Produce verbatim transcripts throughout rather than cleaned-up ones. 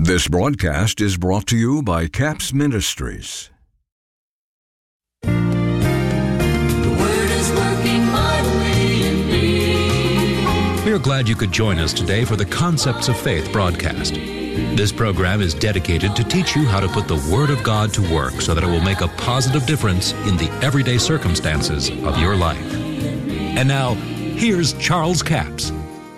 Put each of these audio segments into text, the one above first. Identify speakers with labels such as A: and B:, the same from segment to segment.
A: This broadcast is brought to you by Capps Ministries.
B: The Word is working mightily in me.
C: We are glad you could join us today for the Concepts of Faith broadcast. This program is dedicated to teach you how to put the Word of God to work so that it will make a positive difference in the everyday circumstances of your life. And now, here's Charles Capps.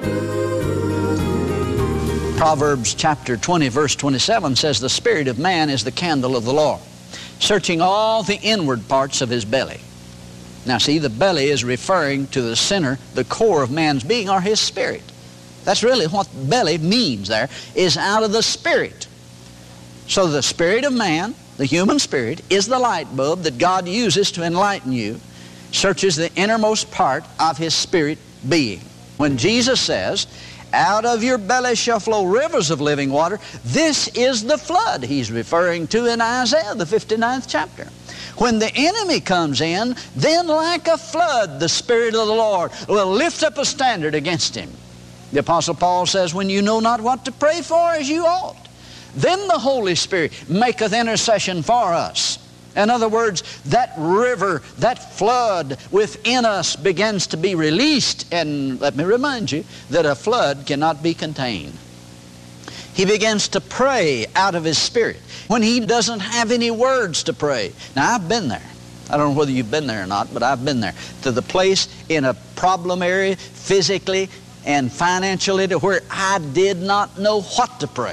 D: Proverbs chapter twenty, verse twenty-seven says, "The spirit of man is the candle of the Lord, searching all the inward parts of his belly." Now see, the belly is referring to the center, the core of man's being, or his spirit. That's really what belly means there, is out of the spirit. So the spirit of man, the human spirit, is the light bulb that God uses to enlighten you, searches the innermost part of his spirit being. When Jesus says, "Out of your belly shall flow rivers of living water," this is the flood he's referring to in Isaiah, the fifty-ninth chapter. When the enemy comes in, then like a flood, the Spirit of the Lord will lift up a standard against him. The Apostle Paul says, "When you know not what to pray for as you ought, then the Holy Spirit maketh intercession for us." In other words, that river, that flood within us begins to be released. And let me remind you that a flood cannot be contained. He begins to pray out of his spirit when he doesn't have any words to pray. Now, I've been there. I don't know whether you've been there or not, but I've been there. To the place in a problem area, physically and financially, to where I did not know what to pray.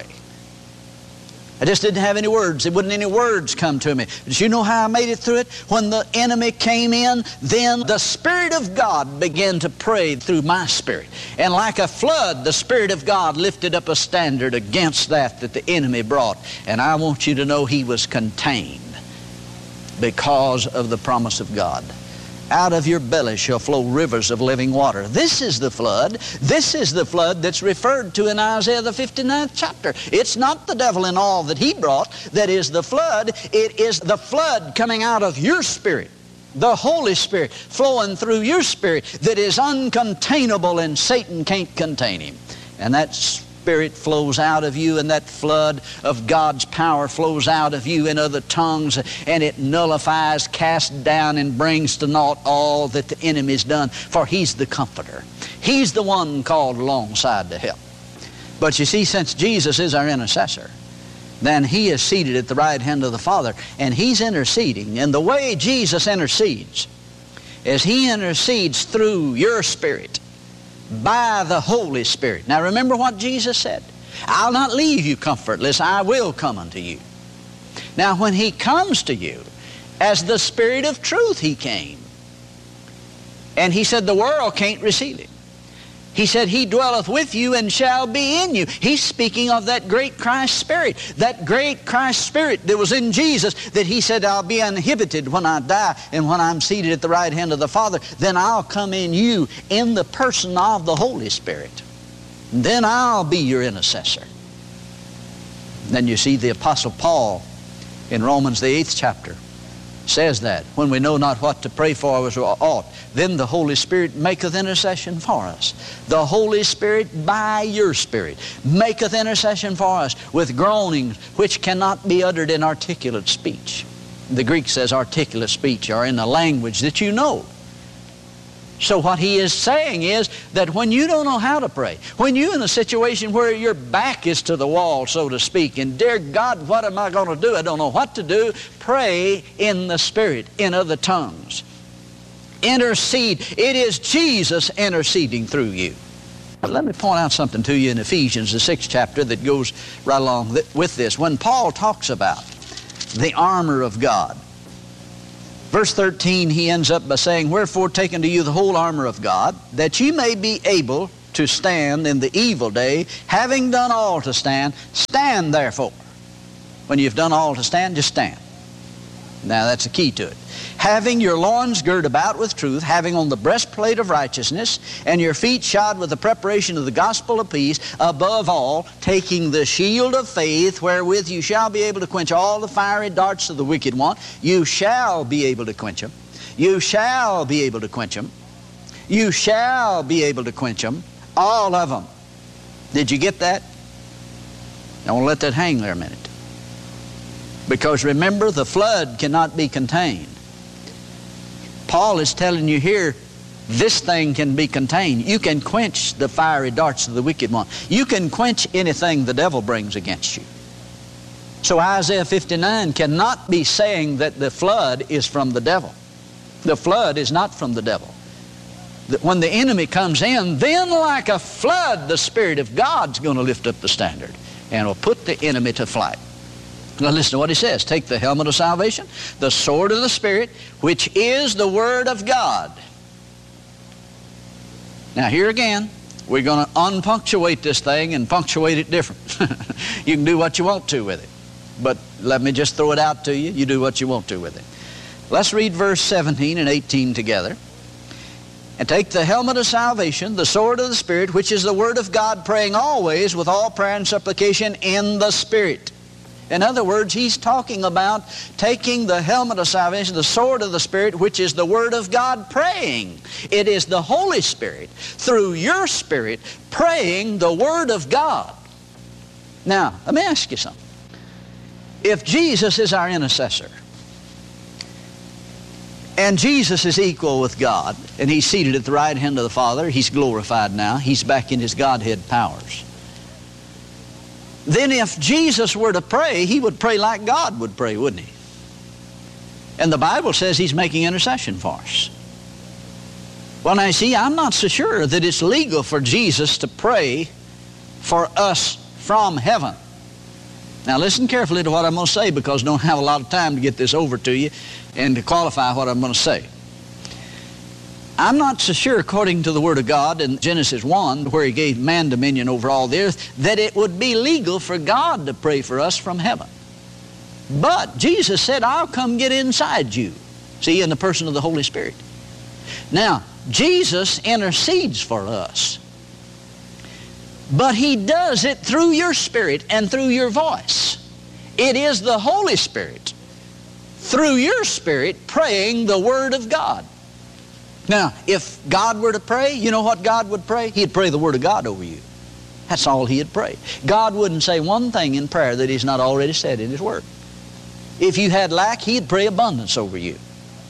D: I just didn't have any words. There wouldn't any words come to me. But you know how I made it through it? When the enemy came in, then the Spirit of God began to pray through my spirit. And like a flood, the Spirit of God lifted up a standard against that that the enemy brought. And I want you to know he was contained because of the promise of God. Out of your belly shall flow rivers of living water. This is the flood. This is the flood that's referred to in Isaiah the fifty-ninth chapter. It's not the devil and all that he brought that is the flood. It is the flood coming out of your spirit, the Holy Spirit flowing through your spirit that is uncontainable, and Satan can't contain him. And that Spirit flows out of you, and that flood of God's power flows out of you in other tongues, and it nullifies, casts down, and brings to naught all that the enemy's done. For he's the comforter. He's the one called alongside to help. But you see, since Jesus is our intercessor, then he is seated at the right hand of the Father, and he's interceding. And the way Jesus intercedes is he intercedes through your spirit, by the Holy Spirit. Now remember what Jesus said. "I'll not leave you comfortless, I will come unto you." Now when he comes to you, as the Spirit of truth he came. And he said the world can't receive him. He said he dwelleth with you and shall be in you. He's speaking of that great Christ Spirit, that great Christ Spirit that was in Jesus, that he said, "I'll be uninhibited when I die, and when I'm seated at the right hand of the Father, then I'll come in you in the person of the Holy Spirit. And then I'll be your intercessor." Then you see the Apostle Paul in Romans the eighth chapter says that, "When we know not what to pray for as we ought, then the Holy Spirit maketh intercession for us." The Holy Spirit, by your Spirit, maketh intercession for us with groanings which cannot be uttered in articulate speech. The Greek says articulate speech, or in the language that you know. So what he is saying is that when you don't know how to pray, when you're in a situation where your back is to the wall, so to speak, and dear God, what am I going to do? I don't know what to do. Pray in the Spirit, in other tongues. Intercede. It is Jesus interceding through you. But let me point out something to you in Ephesians, the sixth chapter, that goes right along th- with this. When Paul talks about the armor of God, verse thirteen, he ends up by saying, "Wherefore take unto you the whole armor of God, that ye may be able to stand in the evil day, having done all to stand. Stand therefore." When you've done all to stand, just stand. Now that's the key to it. "Having your loins girt about with truth, having on the breastplate of righteousness, and your feet shod with the preparation of the gospel of peace, above all, taking the shield of faith, wherewith you shall be able to quench all the fiery darts of the wicked one." You shall be able to quench them. You shall be able to quench them. You shall be able to quench them. All of them. Did you get that? Now, I want to let that hang there a minute. Because remember, the flood cannot be contained. Paul is telling you here, this thing can be contained. You can quench the fiery darts of the wicked one. You can quench anything the devil brings against you. So Isaiah fifty-nine cannot be saying that the flood is from the devil. The flood is not from the devil. When the enemy comes in, then like a flood, the Spirit of God's going to lift up the standard and will put the enemy to flight. Now listen to what he says. Take the helmet of salvation, the sword of the Spirit, which is the Word of God. Now here again, we're going to unpunctuate this thing and punctuate it different. You can do what you want to with it. But let me just throw it out to you. You do what you want to with it. Let's read verse seventeen and eighteen together. And take the helmet of salvation, the sword of the Spirit, which is the Word of God, praying always with all prayer and supplication in the Spirit. In other words, he's talking about taking the helmet of salvation, the sword of the Spirit, which is the Word of God, praying. It is the Holy Spirit, through your spirit, praying the Word of God. Now, let me ask you something. If Jesus is our intercessor, and Jesus is equal with God, and he's seated at the right hand of the Father, he's glorified now, he's back in his Godhead powers. Then if Jesus were to pray, he would pray like God would pray, wouldn't he? And the Bible says he's making intercession for us. Well, now, see, I'm not so sure that it's legal for Jesus to pray for us from heaven. Now, listen carefully to what I'm going to say, because I don't have a lot of time to get this over to you and to qualify what I'm going to say. I'm not so sure, according to the Word of God in Genesis one, where he gave man dominion over all the earth, that it would be legal for God to pray for us from heaven. But Jesus said, I'll come get inside you. See, in the person of the Holy Spirit. Now, Jesus intercedes for us. But he does it through your spirit and through your voice. It is the Holy Spirit, through your spirit, praying the Word of God. Now, if God were to pray, you know what God would pray? He'd pray the Word of God over you. That's all he'd pray. God wouldn't say one thing in prayer that he's not already said in his Word. If you had lack, he'd pray abundance over you.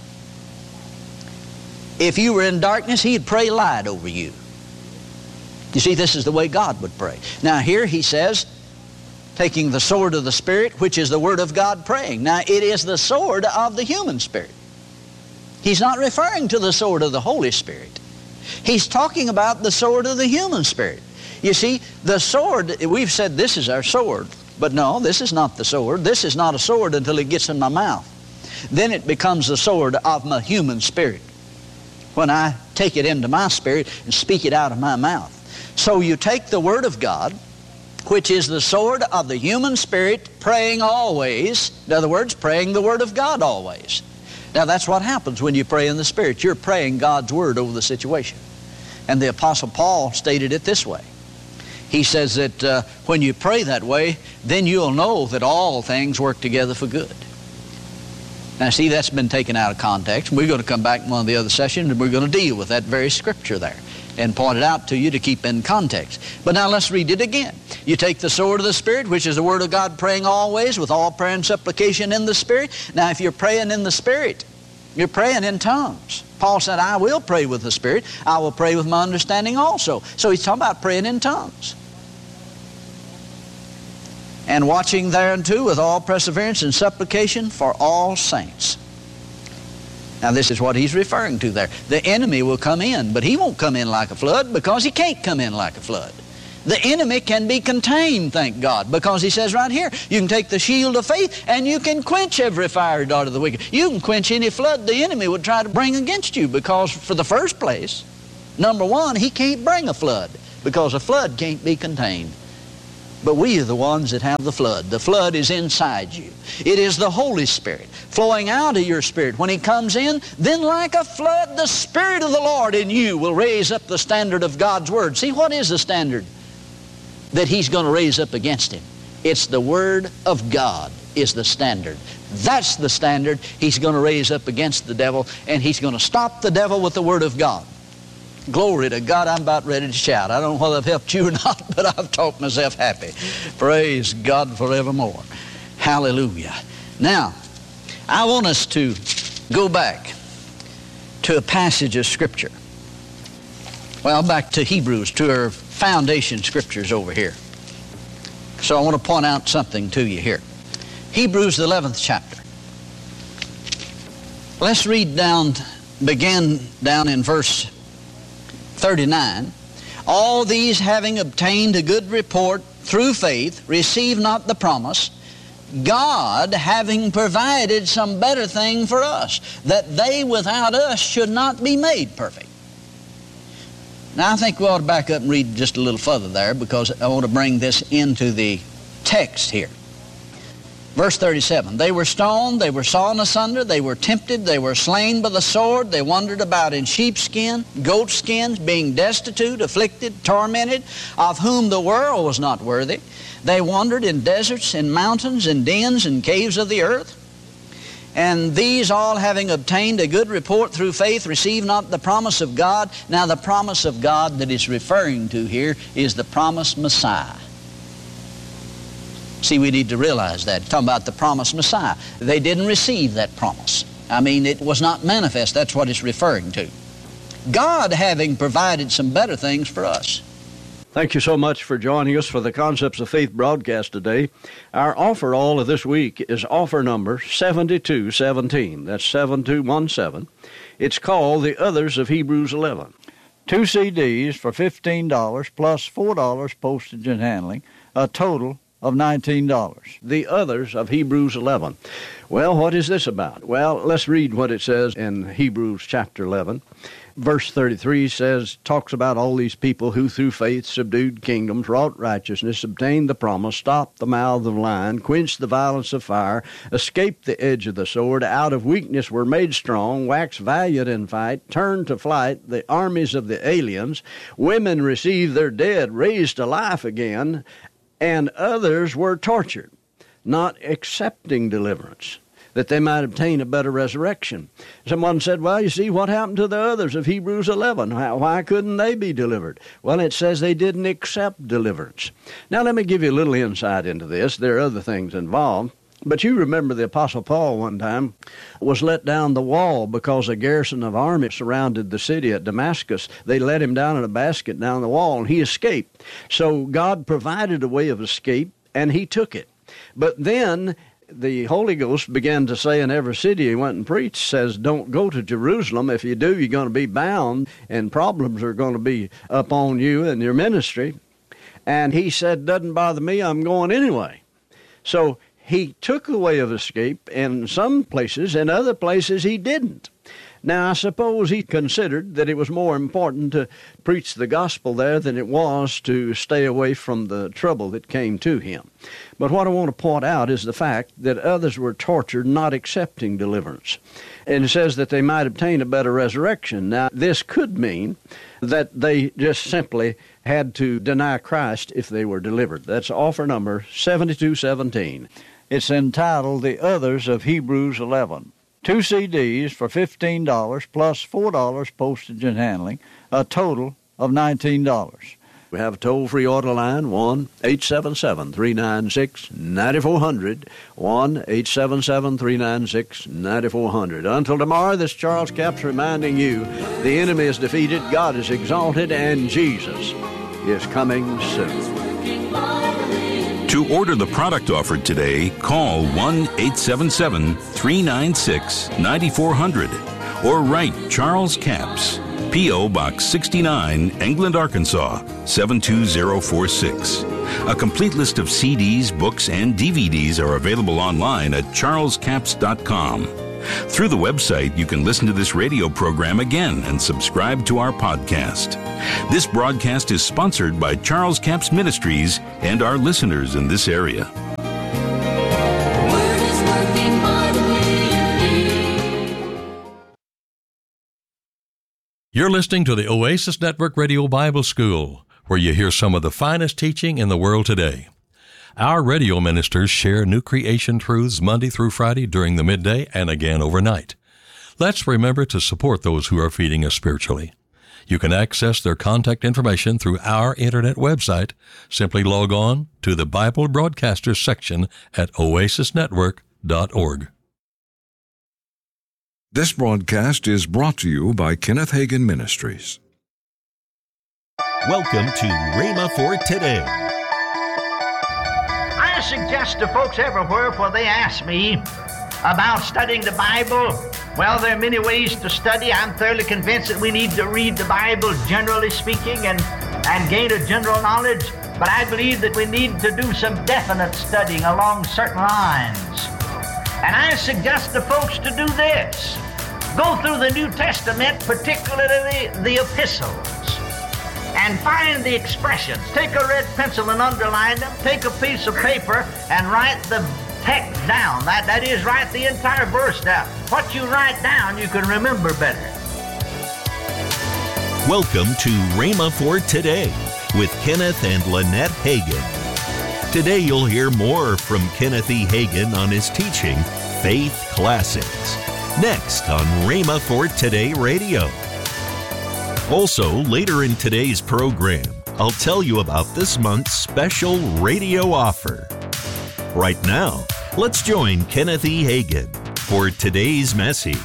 D: If you were in darkness, he'd pray light over you. You see, this is the way God would pray. Now here he says, taking the sword of the Spirit, which is the Word of God, praying. Now it is the sword of the human spirit. He's not referring to the sword of the Holy Spirit. He's talking about the sword of the human spirit. You see, the sword, we've said this is our sword. But no, this is not the sword. This is not a sword until it gets in my mouth. Then it becomes the sword of my human spirit, when I take it into my spirit and speak it out of my mouth. So you take the Word of God, which is the sword of the human spirit, praying always. In other words, praying the Word of God always. Now that's what happens when you pray in the Spirit. You're praying God's Word over the situation. And the Apostle Paul stated it this way. He says that uh, when you pray that way, then you'll know that all things work together for good. Now see, that's been taken out of context. We're going to come back in one of the other sessions and we're going to deal with that very scripture there and point it out to you to keep in context. But now let's read it again. You take the sword of the Spirit, which is the Word of God, praying always with all prayer and supplication in the Spirit. Now if you're praying in the Spirit, you're praying in tongues. Paul said, I will pray with the Spirit. I will pray with my understanding also. So he's talking about praying in tongues. And watching thereunto with all perseverance and supplication for all saints. Now this is what he's referring to there. The enemy will come in, but he won't come in like a flood, because he can't come in like a flood. The enemy can be contained, thank God, because he says right here, you can take the shield of faith and you can quench every fiery dart of the wicked. You can quench any flood the enemy would try to bring against you, because for the first place, number one, he can't bring a flood, because a flood can't be contained. But we are the ones that have the flood. The flood is inside you. It is the Holy Spirit flowing out of your spirit. When he comes in, then like a flood, the Spirit of the Lord in you will raise up the standard of God's Word. See, what is the standard that he's going to raise up against him? It's the Word of God is the standard. That's the standard he's going to raise up against the devil, and he's going to stop the devil with the Word of God. Glory to God, I'm about ready to shout. I don't know whether I've helped you or not, but I've talked myself happy. Praise God forevermore. Hallelujah. Now, I want us to go back to a passage of Scripture. Well, back to Hebrews, to our foundation scriptures over here. So I want to point out something to you here. Hebrews, the eleventh chapter. Let's read down, begin down in verse thirty-nine. All these having obtained a good report through faith, receive not the promise, God having provided some better thing for us, that they without us should not be made perfect. Now I think we ought to back up and read just a little further there, because I want to bring this into the text here. Verse thirty-seven, they were stoned, they were sawn asunder, they were tempted, they were slain by the sword, they wandered about in sheepskin, goatskins, being destitute, afflicted, tormented, of whom the world was not worthy. They wandered in deserts, in mountains, in dens, and caves of the earth. And these all having obtained a good report through faith, receive not the promise of God. Now the promise of God that is referring to here is the promised Messiah. See, we need to realize that. Talking about the promised Messiah. They didn't receive that promise. I mean, it was not manifest. That's what it's referring to. God having provided some better things for us.
E: Thank you so much for joining us for the Concepts of Faith broadcast today. Our offer all of this week is offer number seventy-two seventeen. That's seven two one seven. It's called The Others of Hebrews eleven.
F: Two C Ds for fifteen dollars plus four dollars postage and handling, a total of nineteen dollars.
E: The Others of Hebrews eleven. Well, what is this about? Well, let's read what it says in Hebrews chapter eleven. Verse thirty-three says, talks about all these people who through faith subdued kingdoms, wrought righteousness, obtained the promise, stopped the mouth of lion, quenched the violence of fire, escaped the edge of the sword, out of weakness were made strong, waxed valiant in fight, turned to flight the armies of the aliens, women received their dead, raised to life again, and others were tortured, not accepting deliverance, that they might obtain a better resurrection. Someone said, well, you see, what happened to the others of Hebrews eleven? Why couldn't they be delivered? Well, it says they didn't accept deliverance. Now, let me give you a little insight into this. There are other things involved. But you remember the Apostle Paul one time was let down the wall because a garrison of army surrounded the city at Damascus. They let him down in a basket down the wall, and he escaped. So God provided a way of escape, and he took it. But then the Holy Ghost began to say in every city he went and preached, says, don't go to Jerusalem. If you do, you're going to be bound, and problems are going to be up on you and your ministry. And he said, doesn't bother me, I'm going anyway. So he took a way of escape in some places, in other places he didn't. Now, I suppose he considered that it was more important to preach the gospel there than it was to stay away from the trouble that came to him. But what I want to point out is the fact that others were tortured not accepting deliverance. And it says that they might obtain a better resurrection. Now, this could mean that they just simply had to deny Christ if they were delivered. That's offer number seventy-two seventeen.
F: It's entitled The Others of Hebrews eleven. Two C Ds for fifteen dollars plus four dollars postage and handling, a total of nineteen dollars.
E: We have a toll-free order line, one eight seven seven, three nine six, nine four zero zero, one eight seven seven, three nine six, nine four zero zero. Until tomorrow, this Charles Capps reminding you, the enemy is defeated, God is exalted, and Jesus is coming soon.
G: To order the product offered today, call one eight seven seven, three nine six, nine four zero zero or write Charles Capps, P O. Box sixty-nine, England, Arkansas, seven two zero four six. A complete list of C Ds, books, and D V Ds are available online at charles capps dot com. Through the website, you can listen to this radio program again and subscribe to our podcast. This broadcast is sponsored by Charles Capps Ministries and our listeners in this area.
B: The Word is working mightily in me.
H: You're listening to the Oasis Network Radio Bible School, where you hear some of the finest teaching in the world today. Our radio ministers share new creation truths Monday through Friday during the midday and again overnight. Let's remember to support those who are feeding us spiritually. You can access their contact information through our internet website. Simply log on to the Bible Broadcasters section at oasis network dot org.
A: This broadcast is brought to you by Kenneth Hagin Ministries.
I: Welcome to Rhema for Today.
J: I suggest to folks everywhere where they ask me about studying the Bible, well, there are many ways to study. I'm thoroughly convinced that we need to read the Bible, generally speaking, and, and gain a general knowledge. But I believe that we need to do some definite studying along certain lines. And I suggest to folks to do this. Go through the New Testament, particularly the, the epistles, and find the expressions. Take a red pencil and underline them. Take a piece of paper and write the text down. That, that is, write the entire verse down. What you write down, you can remember better.
I: Welcome to Rhema for Today with Kenneth and Lynette Hagin. Today you'll hear more from Kenneth E. Hagin on his teaching, Faith Classics. Next on Rhema for Today Radio. Also, later in today's program, I'll tell you about this month's special radio offer. Right now, let's join Kenneth E. Hagin for today's message.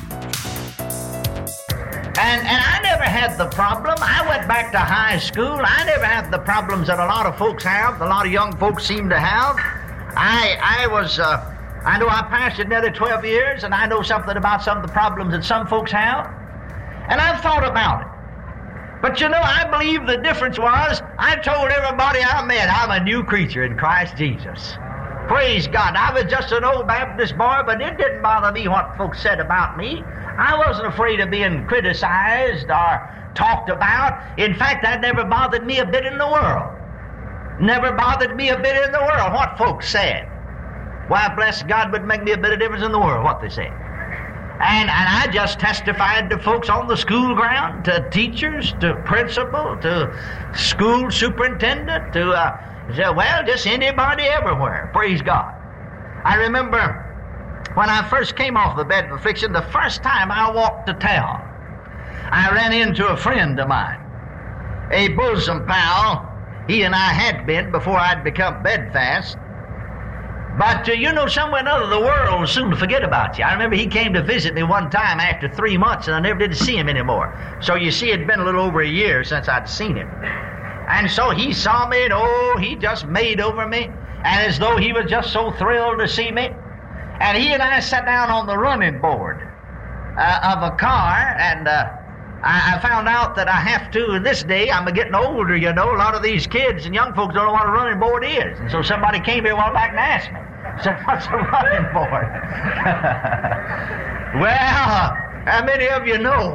J: And, and I never had the problem. I went back to high school. I never had the problems that a lot of folks have, a lot of young folks seem to have. I I was, uh, I know I pastored nearly twelve years, and I know something about some of the problems that some folks have. And I've thought about it. But you know, I believe the difference was, I told everybody I met, I'm a new creature in Christ Jesus. Praise God. I was just an old Baptist boy, but it didn't bother me what folks said about me. I wasn't afraid of being criticized or talked about. In fact, that never bothered me a bit in the world. Never bothered me a bit in the world what folks said. Why, bless God, would make me a bit of difference in the world what they said. And, and I just testified to folks on the school ground, to teachers, to principal, to school superintendent, to, uh, well, just anybody everywhere. Praise God. I remember when I first came off the bed of affliction, the first time I walked to town, I ran into a friend of mine, a bosom pal. He and I had been before I'd become bedfast. But, uh, you know, somewhere or another, the world will soon forget about you. I remember he came to visit me one time after three months, and I never did see him anymore. So, you see, it'd been a little over a year since I'd seen him. And so he saw me, and oh, he just made over me, and as though he was just so thrilled to see me. And he and I sat down on the running board uh, of a car, and uh, I, I found out that I have to, this day, I'm getting older, you know, a lot of these kids and young folks don't know what a running board is. And so somebody came here a while back and asked me, said, what's a running board? Well, how many of you know?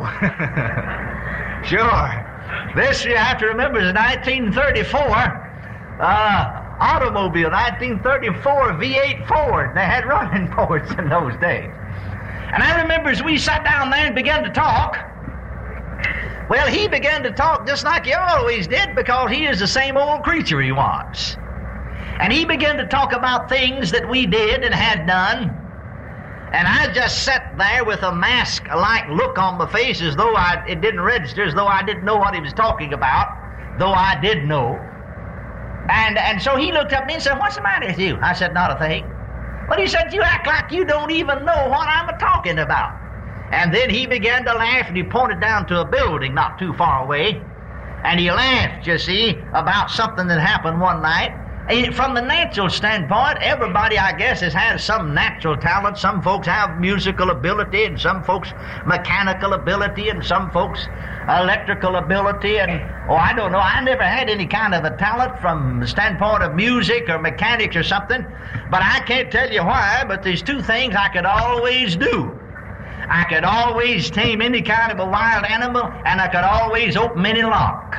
J: Sure. This, you have to remember, is nineteen thirty-four. Uh, automobile, nineteen thirty-four V eight Ford. They had running boards in those days. And I remember as we sat down there and began to talk, well, he began to talk just like he always did, because he is the same old creature he was. And he began to talk about things that we did and had done. And I just sat there with a mask-like look on my face, as though I, it didn't register, as though I didn't know what he was talking about, though I did know. And and so he looked up at me and said, what's the matter with you? I said, not a thing. Well, he said, you act like you don't even know what I'm talking about. And then he began to laugh, and he pointed down to a building not too far away. And he laughed, you see, about something that happened one night. And from the natural standpoint, everybody, I guess, has had some natural talent. Some folks have musical ability, and some folks mechanical ability, and some folks electrical ability, and, oh, I don't know. I never had any kind of a talent from the standpoint of music or mechanics or something. But I can't tell you why, but there's two things I could always do. I could always tame any kind of a wild animal, and I could always open any lock.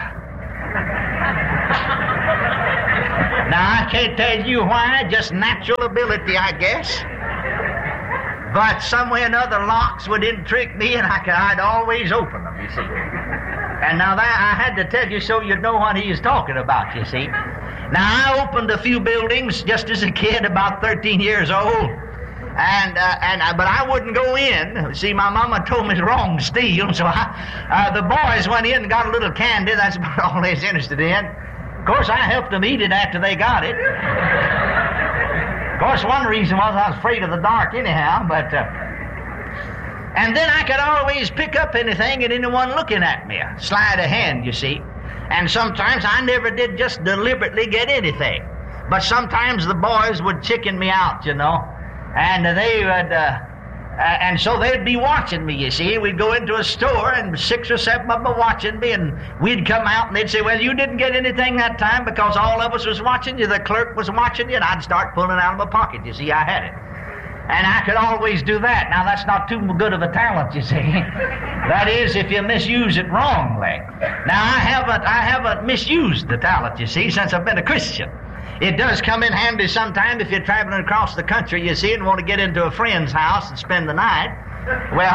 J: Now, I can't tell you why, just natural ability, I guess. But some way or another, locks would intrigue me, and I could, I'd always open them, you see. And now that I had to tell you so you'd know what he was talking about, you see. Now, I opened a few buildings just as a kid, about thirteen years old. And, uh, and uh, but I wouldn't go in. See, my mama told me it's wrong to steal, so I, uh, the boys went in and got a little candy. That's about all they was interested in. Of course, I helped them eat it after they got it. Of course, one reason was I was afraid of the dark anyhow, but... Uh, and then I could always pick up anything and anyone looking at me. Sleight of hand, you see. And sometimes I never did just deliberately get anything. But sometimes the boys would chicken me out, you know. And they would, uh, uh, and so they'd be watching me, you see. We'd go into a store, and six or seven of them were watching me, and we'd come out, and they'd say, well, you didn't get anything that time because all of us was watching you. The clerk was watching you, and I'd start pulling out of my pocket, you see. I had it. And I could always do that. Now, that's not too good of a talent, you see. That is, if you misuse it wrongly. Now, I haven't, I haven't misused the talent, you see, since I've been a Christian. It does come in handy sometime if you're traveling across the country, you see, and want to get into a friend's house and spend the night. Well,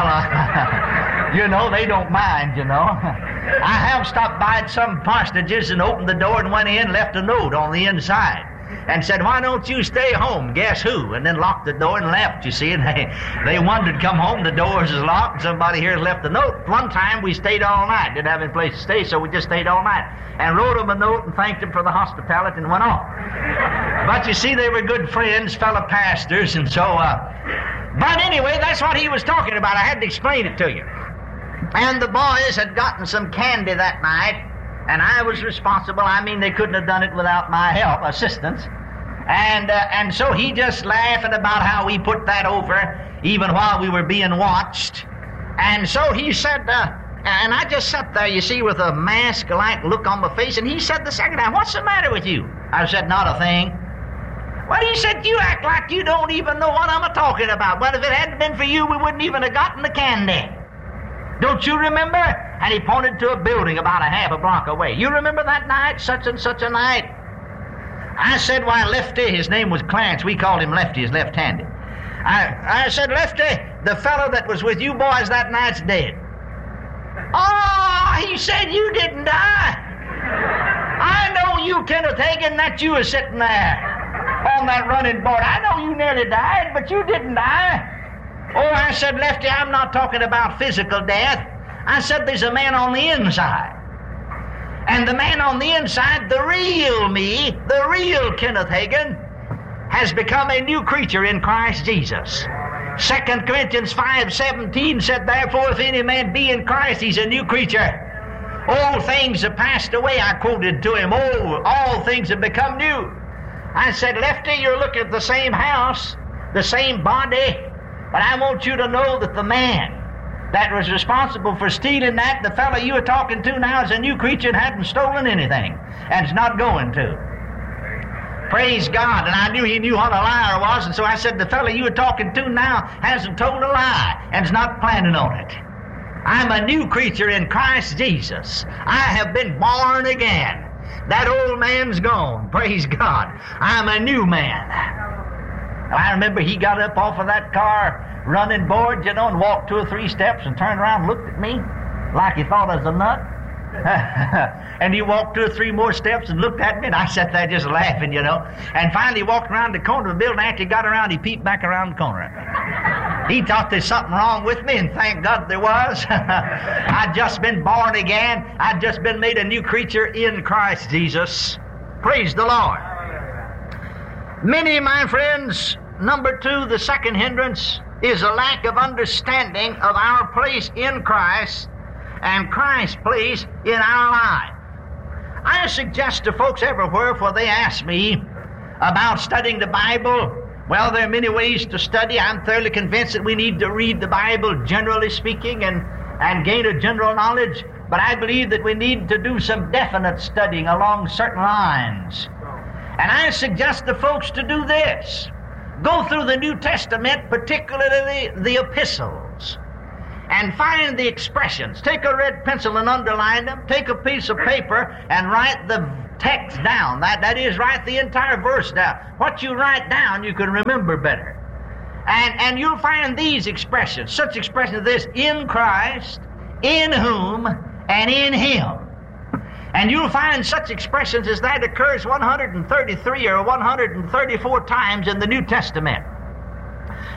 J: uh, you know, they don't mind, you know. I have stopped by at some parsonages and opened the door and went in and left a note on the inside and said, why don't you stay home? Guess who? And then locked the door and left, you see. And they, they wondered, come home, the doors is locked, and somebody here has left a note. One time we stayed all night. Didn't have any place to stay, so we just stayed all night. And wrote them a note and thanked them for the hospitality and went off. But you see, they were good friends, fellow pastors, and so, uh, but anyway, that's what he was talking about. I had to explain it to you. And the boys had gotten some candy that night, and I was responsible. I mean, they couldn't have done it without my help, assistance. And, uh, and so he just laughing about how we put that over, even while we were being watched. And so he said, uh, and I just sat there, you see, with a mask-like look on my face, and he said the second time, what's the matter with you? I said, not a thing. Well, he said, you act like you don't even know what I'm a-talking about. Well, if it hadn't been for you, we wouldn't even have gotten the candy. Don't you remember? And he pointed to a building about a half a block away. You remember that night, such and such a night? I said, why, Lefty, his name was Clarence. We called him Lefty, his left-handed. I, I said, Lefty, the fellow that was with you boys that night's dead. Oh, he said you didn't die. I know you, Kenneth Hagin, that you were sitting there on that running board. I know you nearly died, but you didn't die. Oh, I said, Lefty, I'm not talking about physical death. I said there's a man on the inside. And the man on the inside, the real me, the real Kenneth Hagin, has become a new creature in Christ Jesus. Second Corinthians five seventeen said, therefore, if any man be in Christ, he's a new creature. Old things have passed away, I quoted to him. Oh, all things have become new. I said, Lefty, you're looking at the same house, the same body, but I want you to know that the man that was responsible for stealing that, the fellow you were talking to now, is a new creature and hadn't stolen anything, and is not going to. Praise God. And I knew he knew what a liar was, and so I said, the fellow you were talking to now hasn't told a lie and is not planning on it. I'm a new creature in Christ Jesus. I have been born again. That old man's gone. Praise God. I'm a new man. And I remember he got up off of that car, running board, you know, and walked two or three steps and turned around and looked at me like he thought I was a nut. And he walked two or three more steps and looked at me, and I sat there just laughing, you know. And finally he walked around the corner of the building. After he got around, he peeped back around the corner at me. He thought there's something wrong with me, and thank God there was. I'd just been born again. I'd just been made a new creature in Christ Jesus. Praise the Lord. Many, my friends, number two, the second hindrance is a lack of understanding of our place in Christ and Christ's place in our life. I suggest to folks everywhere, for they ask me about studying the Bible. Well, there are many ways to study. I'm thoroughly convinced that we need to read the Bible, generally speaking, and, and gain a general knowledge. But I believe that we need to do some definite studying along certain lines. And I suggest to folks to do this. Go through the New Testament, particularly the epistles, and find the expressions. Take a red pencil and underline them. Take a piece of paper and write the text down. That, that is, write the entire verse down. What you write down, you can remember better. And, and you'll find these expressions, such expressions as this: in Christ, in whom, and in Him. And you'll find such expressions as that occurs one hundred thirty-three or one hundred thirty-four times in the New Testament.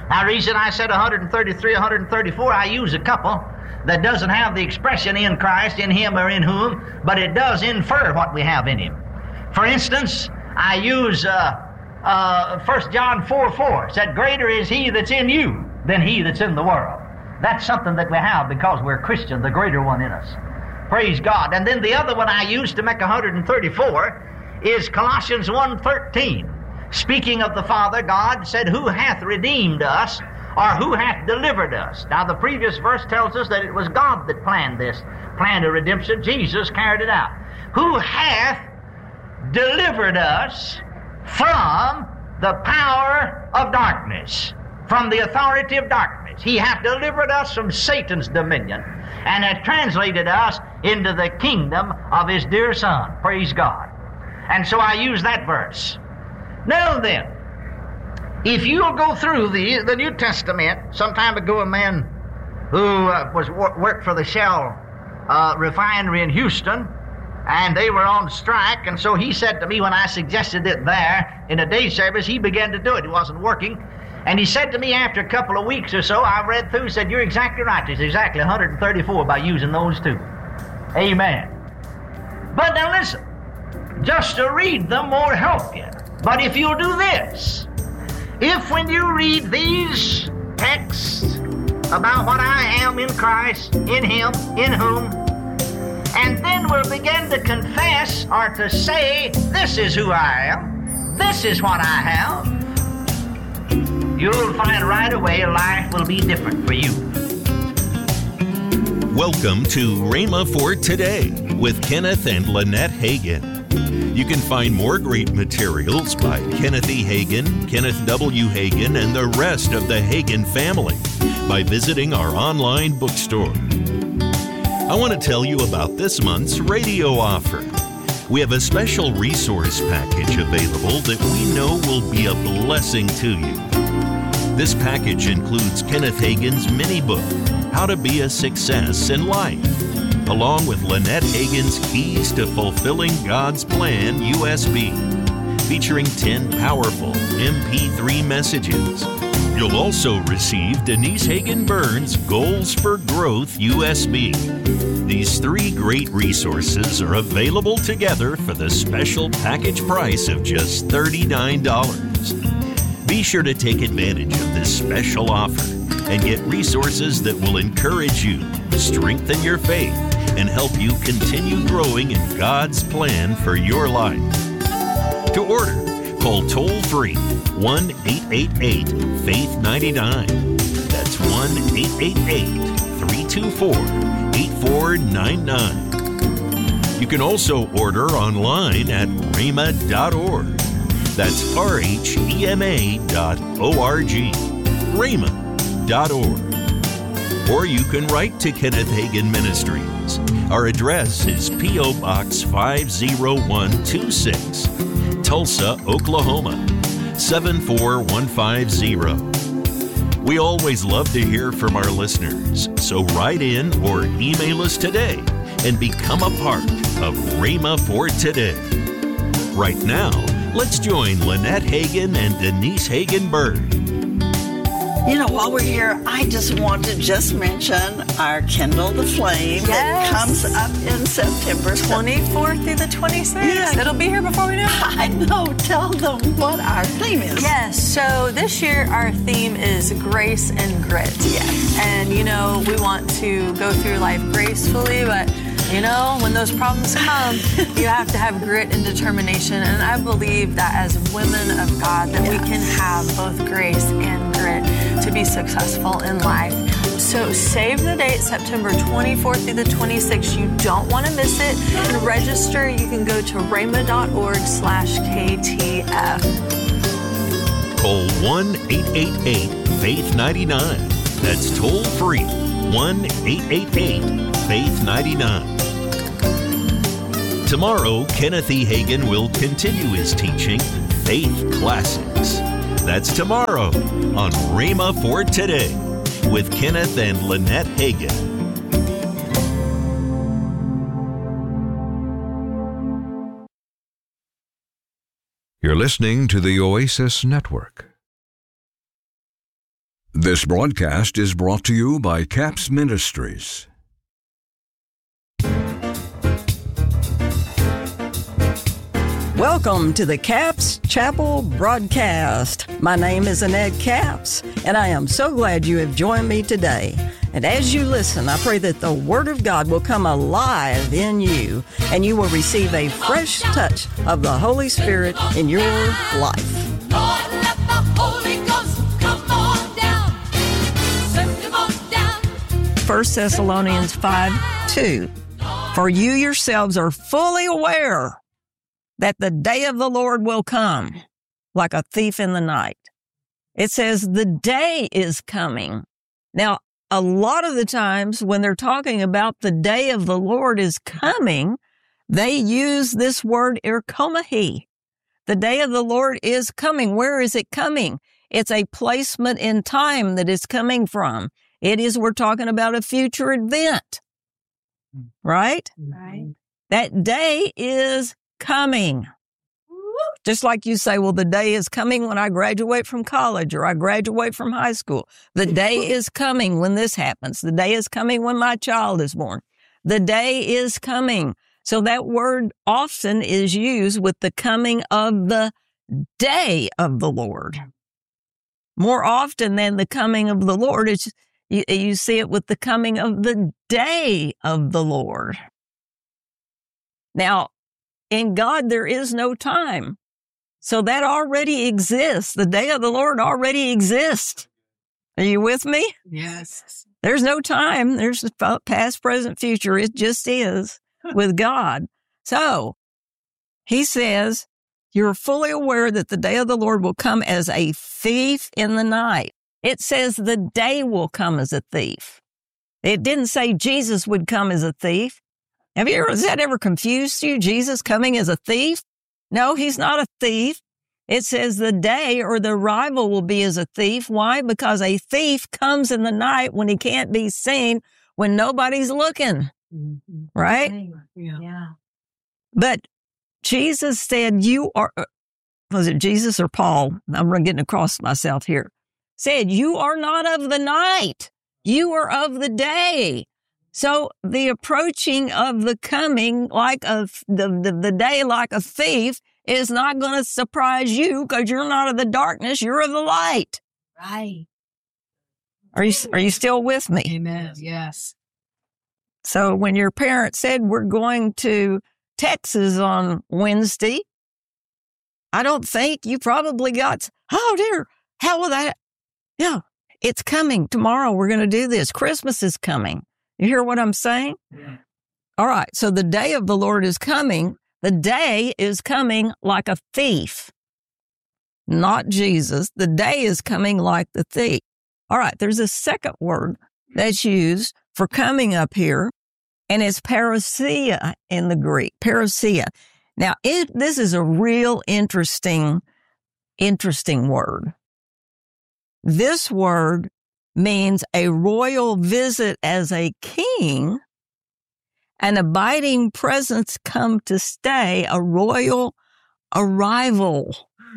J: Now, the reason I said one hundred thirty-three, one hundred thirty-four, I use a couple that doesn't have the expression in Christ, in Him, or in whom, but it does infer what we have in Him. For instance, I use uh, uh, First John four four. It said, greater is He that's in you than he that's in the world. That's something that we have because we're Christian, the greater one in us. Praise God. And then the other one I used to make one hundred thirty-four is Colossians one thirteen. Speaking of the Father, God said, who hath redeemed us, or who hath delivered us? Now, the previous verse tells us that it was God that planned this, planned a redemption. Jesus carried it out. Who hath delivered us from the power of darkness, from the authority of darkness. He hath delivered us from Satan's dominion, and hath translated us into the kingdom of His dear Son. Praise God. And so I use that verse. Now then, if you'll go through the, the New Testament, some time ago a man who uh, was worked for the Shell uh, refinery in Houston, and they were on strike, and so he said to me when I suggested it there in a day service, he began to do it. He wasn't working. And he said to me after a couple of weeks or so, I read through, said, you're exactly right. It's exactly one hundred thirty-four by using those two. Amen. But now listen, just to read them won't help you. But if you'll do this, if when you read these texts about what I am in Christ, in Him, in whom, and then we'll begin to confess or to say, this is who I am, this is what I have, you'll find right away life will be different for you.
I: Welcome to Rhema for Today with Kenneth and Lynette Hagin. You can find more great materials by Kenneth E. Hagin, Kenneth W. Hagin, and the rest of the Hagin family by visiting our online bookstore. I want to tell you about this month's radio offer. We have a special resource package available that we know will be a blessing to you. This package includes Kenneth Hagin's mini book, How to Be a Success in Life, along with Lynette Hagin's Keys to Fulfilling God's Plan U S B, featuring ten powerful M P three messages. You'll also receive Denise Hagin Burns' Goals for Growth U S B. These three great resources are available together for the special package price of just thirty-nine dollars. Be sure to take advantage of this special offer and get resources that will encourage you, strengthen your faith, and help you continue growing in God's plan for your life. To order, call toll-free one eight eight eight, faith nine nine. That's one eight eight eight, three two four, eight four nine nine. You can also order online at rhema dot org. That's R H E M A dot O R G, rhema dot org. Or you can write to Kenneth Hagin Ministries. Our address is P O Box five oh one two six, Tulsa, Oklahoma, seven four one five zero. We always love to hear from our listeners, so write in or email us today and become a part of Rhema for Today. Right now, let's join Lynette Hagin and Denise Hagin Burns.
K: You know, while we're here, I just want to just mention our Kindle the Flame
L: yes.
K: that comes up in September
L: twenty-fourth through the twenty-sixth.
K: Yeah.
L: It'll be here before we know it.
K: I know. Tell them what our theme is.
L: Yes. So this year our theme is grace and grit.
K: Yes.
L: And, you know, we want to go through life gracefully, but you know, when those problems come, you have to have grit and determination. And I believe that as women of God, that yes. we can have both grace and grit to be successful in life. So save the date, September twenty-fourth through the twenty-sixth. You don't want to miss it. And register, you can go to rhema dot org slash K T F.
I: Call one eight eight eight, faith nine nine. That's toll free, one eight eight eight, faith nine nine. Tomorrow, Kenneth E. Hagin will continue his teaching, Faith Classics. That's tomorrow on Rhema for Today with Kenneth and Lynette Hagin.
A: You're listening to the Oasis Network. This broadcast is brought to you by CAPS Ministries.
M: Welcome to the CAPS Chapel broadcast. My name is Annette Capps, and I am so glad you have joined me today. And as you listen, I pray that the Word of God will come alive in you, and you will receive a fresh touch of the Holy Spirit in your life.
B: Lord, let the Holy Ghost come on down. Send him on down.
M: First Thessalonians five two. For you yourselves are fully aware that the day of the Lord will come like a thief in the night. It says the day is coming. Now, a lot of the times when they're talking about the day of the Lord is coming, they use this word irkomahi. The day of the Lord is coming. Where is it coming? It's a placement in time that it's coming from. It is, we're talking about a future event, right?
L: Right.
M: That day is coming. Just like you say, well, the day is coming when I graduate from college or I graduate from high school. The day is coming when this happens. The day is coming when my child is born. The day is coming. So that word often is used with the coming of the day of the Lord. More often than the coming of the Lord, it's, you, you see it with the coming of the day of the Lord. Now, in God, there is no time. So that already exists. The day of the Lord already exists. Are you with me?
L: Yes.
M: There's no time. There's the past, present, future. It just is with God. So he says, you're fully aware that the day of the Lord will come as a thief in the night. It says the day will come as a thief. It didn't say Jesus would come as a thief. Have you ever, has that ever confused you? Jesus coming as a thief? No, he's not a thief. It says the day or the arrival will be as a thief. Why? Because a thief comes in the night when he can't be seen, when nobody's looking. Mm-hmm. Right?
L: Yeah. yeah.
M: But Jesus said, you are, was it Jesus or Paul? I'm getting across myself here. Said, you are not of the night. You are of the day. So the approaching of the coming like a, the, the, the day like a thief is not going to surprise you because you're not of the darkness, you're of the light.
L: Right.
M: Are you, are you still with me?
L: Amen. Yes.
M: So when your parents said we're going to Texas on Wednesday, I don't think you probably got, oh dear, how will that? Yeah, it's coming. Tomorrow we're going to do this. Christmas is coming. You hear what I'm saying? Yeah. All right. So the day of the Lord is coming. The day is coming like a thief, not Jesus. The day is coming like the thief. All right. There's a second word that's used for coming up here, and it's parousia in the Greek. Parousia. Now, it, this is a real interesting, interesting word. This word means a royal visit as a king, an abiding presence come to stay, a royal arrival.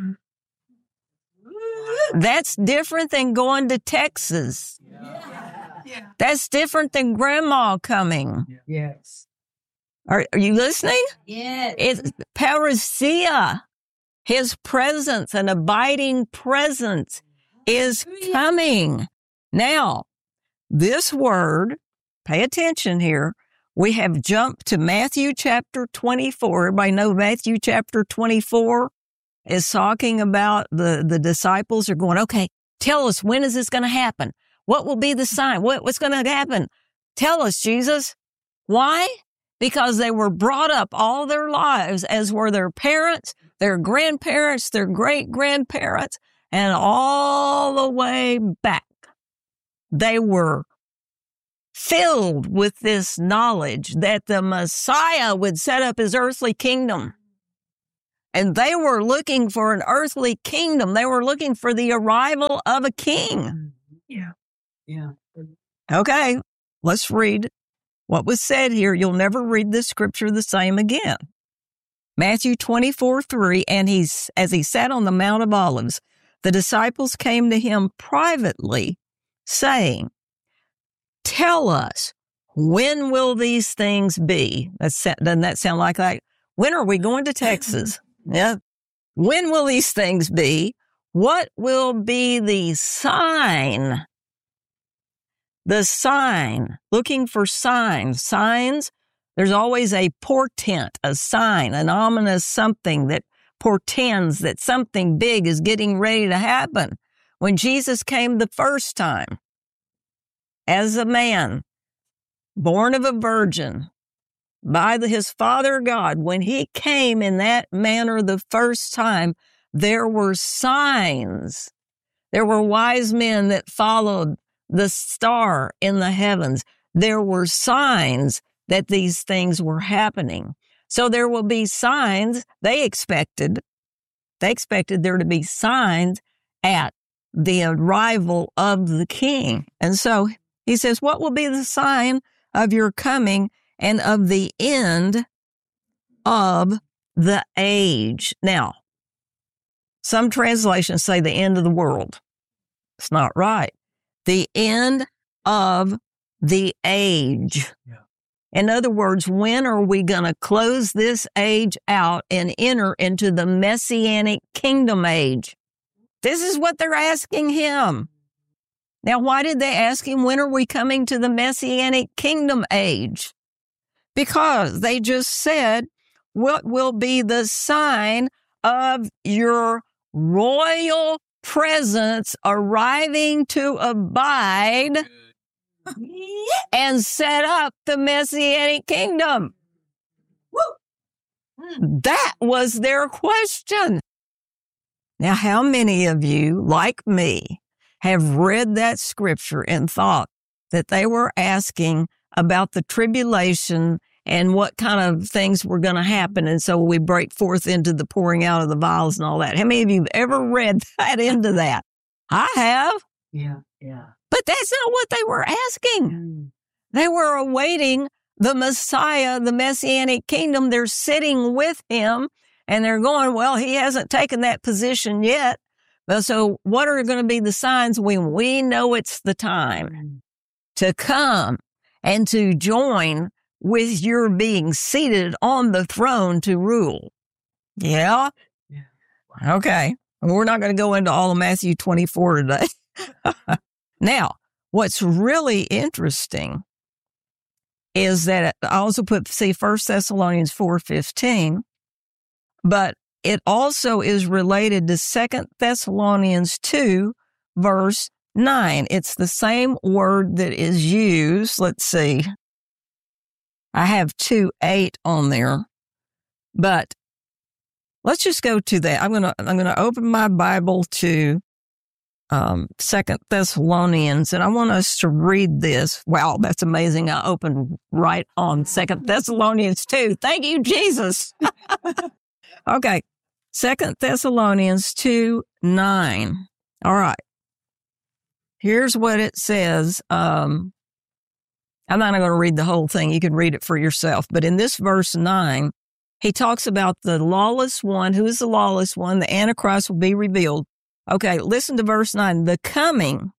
M: That's different than going to Texas. Yeah. That's different than grandma coming.
L: Yes.
M: Are, are you listening?
L: Yes.
M: It's parousia. His presence, an abiding presence, is coming. Now, this word, pay attention here, we have jumped to Matthew chapter twenty-four. Everybody know Matthew chapter twenty-four is talking about the, the disciples are going, okay, tell us, when is this going to happen? What will be the sign? What, what's going to happen? Tell us, Jesus. Why? Because they were brought up all their lives, as were their parents, their grandparents, their great-grandparents, and all the way back. They were filled with this knowledge that the Messiah would set up his earthly kingdom. And they were looking for an earthly kingdom. They were looking for the arrival of a king.
L: Yeah. Yeah.
M: Okay, let's read what was said here. You'll never read this scripture the same again. Matthew twenty-four three, and he's, as he sat on the Mount of Olives, the disciples came to him privately saying, tell us, when will these things be? That's, doesn't that sound like like, when are we going to Texas? Yeah. When will these things be? What will be the sign? The sign, looking for signs. Signs, there's always a portent, a sign, an ominous something that portends that something big is getting ready to happen. When Jesus came the first time, as a man, born of a virgin, by the, his Father God, when he came in that manner the first time, there were signs. There were wise men that followed the star in the heavens. There were signs that these things were happening. So there will be signs. They expected, they expected there to be signs at the arrival of the king. And so he says, what will be the sign of your coming and of the end of the age? Now, some translations say the end of the world. It's not right. The end of the age. Yeah. In other words, when are we going to close this age out and enter into the Messianic kingdom age? This is what they're asking him. Now, why did they ask him, when are we coming to the Messianic kingdom age? Because they just said, what will be the sign of your royal presence arriving to abide and set up the Messianic kingdom? That was their question. Now, how many of you, like me, have read that scripture and thought that they were asking about the tribulation and what kind of things were going to happen, and so we break forth into the pouring out of the vials and all that? How many of you have ever read that into that? I have.
N: Yeah, yeah.
M: But that's not what they were asking. Mm. They were awaiting the Messiah, the Messianic kingdom. They're sitting with him, and they're going, well, he hasn't taken that position yet. Well, so what are going to be the signs when we know it's the time to come and to join with your being seated on the throne to rule? Yeah? Yeah. Okay. We're not going to go into all of Matthew twenty-four today. Now, what's really interesting is that I also put, see, First Thessalonians four fifteen, but it also is related to Second Thessalonians two, verse nine. It's the same word that is used. Let's see. I have two eight on there, but let's just go to that. I'm gonna I'm gonna open my Bible to um, Second Thessalonians, and I want us to read this. Wow, that's amazing! I opened right on Second Thessalonians two. Thank you, Jesus. Okay, Second Thessalonians two nine. All right. Here's what it says. Um, I'm not going to read the whole thing. You can read it for yourself. But in this verse nine, he talks about the lawless one. Who is the lawless one? The Antichrist will be revealed. Okay, listen to verse nine. The coming,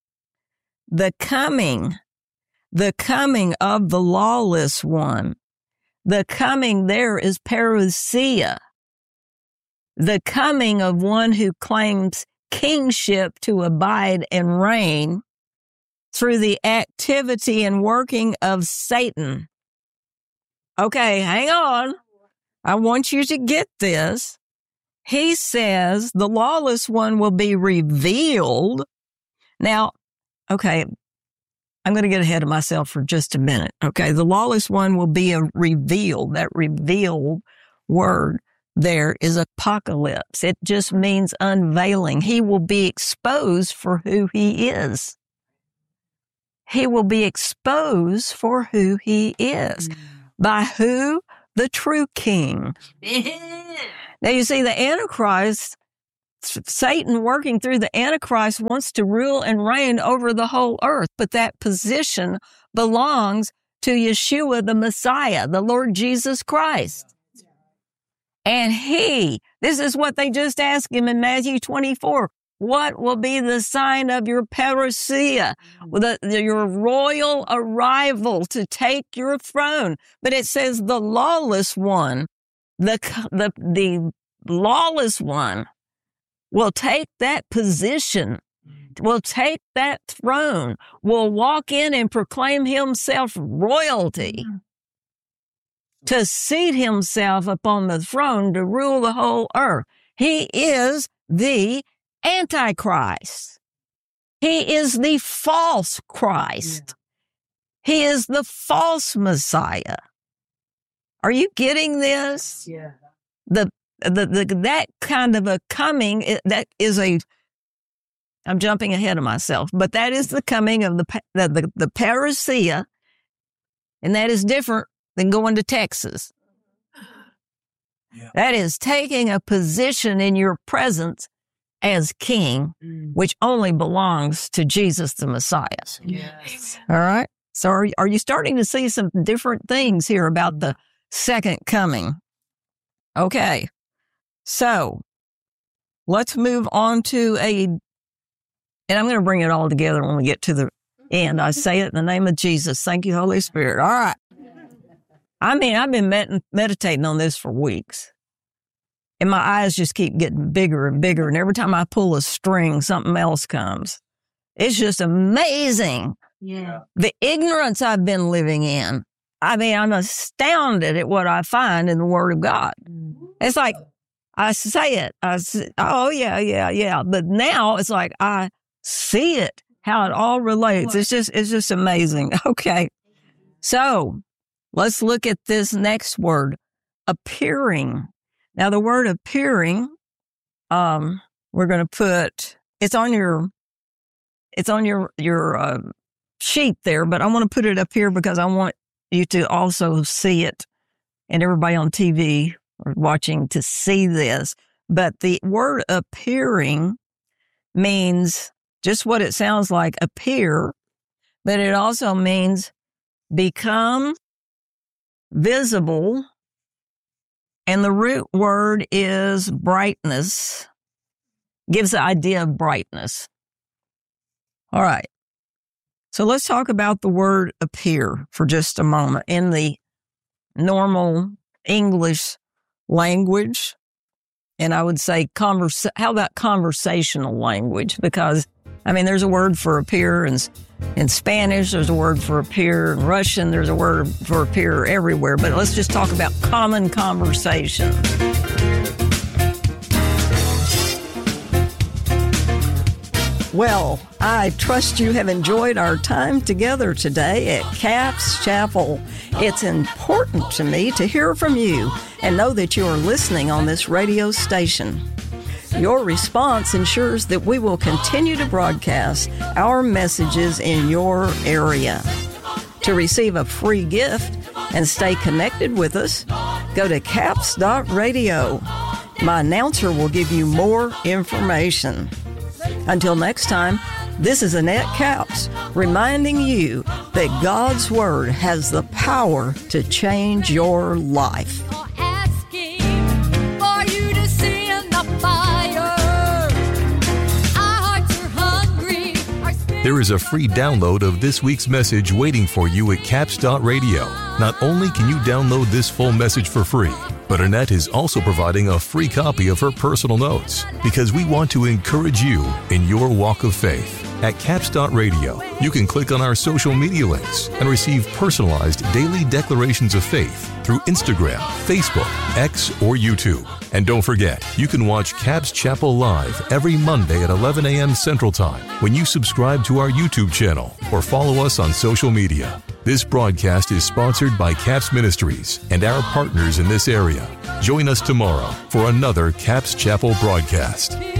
M: the coming, the coming of the lawless one. The coming there is parousia. The coming of one who claims kingship to abide and reign through the activity and working of Satan. Okay, hang on. I want you to get this. He says the lawless one will be revealed. Now, okay, I'm going to get ahead of myself for just a minute. Okay, the lawless one will be a revealed. That revealed word there is apocalypse. It just means unveiling. He will be exposed for who he is. He will be exposed for who he is. By who? The true king. Now you see, the Antichrist, Satan working through the Antichrist wants to rule and reign over the whole earth, but that position belongs to Yeshua, the Messiah, the Lord Jesus Christ. And he, this is what they just asked him in Matthew twenty-four, what will be the sign of your parousia, the, the, your royal arrival to take your throne? But it says the lawless one, the the the lawless one will take that position, will take that throne, will walk in and proclaim himself royalty, to seat himself upon the throne to rule the whole earth. He is the Antichrist. He is the false Christ. Yeah. He is the false Messiah. Are you getting this?
L: Yeah.
M: The, the, the, that kind of a coming, that is a, I'm jumping ahead of myself, but that is the coming of the, the, the, the parousia, and that is different than going to Texas. Yeah. That is taking a position in your presence as king, mm. which only belongs to Jesus the Messiah.
L: Yes.
M: All right? So are, are you starting to see some different things here about the second coming? Okay. So let's move on to a, and I'm going to bring it all together when we get to the end. I say it in the name of Jesus. Thank you, Holy Spirit. All right. I mean, I've been med- meditating on this for weeks. And my eyes just keep getting bigger and bigger. And every time I pull a string, something else comes. It's just amazing.
L: Yeah.
M: The ignorance I've been living in. I mean, I'm astounded at what I find in the Word of God. It's like, I say it. I say, oh, yeah, yeah, yeah. But now it's like I see it, how it all relates. It's just, it's just amazing. Okay. So let's look at this next word, appearing. Now, the word appearing, um, we're going to put, it's on your, it's on your, your uh, sheet there, but I want to put it up here because I want you to also see it, and everybody on T V or watching to see this. But the word appearing means just what it sounds like, appear, but it also means become visible. And the root word is brightness, gives the idea of brightness. All right. So let's talk about the word appear for just a moment. In the normal English language, and I would say, converse, how about conversational language? Because, I mean, there's a word for appear in, in Spanish, there's a word for appear in Russian, there's a word for appear everywhere, but let's just talk about common conversation. Well, I trust you have enjoyed our time together today at Capps Chapel. It's important to me to hear from you and know that you are listening on this radio station. Your response ensures that we will continue to broadcast our messages in your area. To receive a free gift and stay connected with us, go to capps dot radio. My announcer will give you more information. Until next time, this is Annette Capps reminding you that God's Word has the power to change your life.
B: Asking for you to see in the fire. Our hearts are hungry. Our spirits
C: There is a free download of this week's message waiting for you at capps dot radio. Not only can you download this full message for free, but Annette is also providing a free copy of her personal notes because we want to encourage you in your walk of faith. At capps dot radio, you can click on our social media links and receive personalized daily declarations of faith through Instagram, Facebook, X, or YouTube. And don't forget, you can watch Capps Chapel live every Monday at eleven a.m. Central Time when you subscribe to our YouTube channel or follow us on social media. This broadcast is sponsored by Capps Ministries and our partners in this area. Join us tomorrow for another Capps Chapel broadcast.